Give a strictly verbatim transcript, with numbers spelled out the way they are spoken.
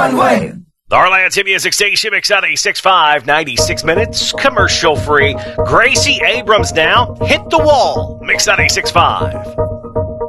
runway. The Heartland Hit Music Station, Mix ninety-six point five, ninety-six minutes, commercial free. Gracie Abrams now, Hit the Wall, Mix ninety-six point five.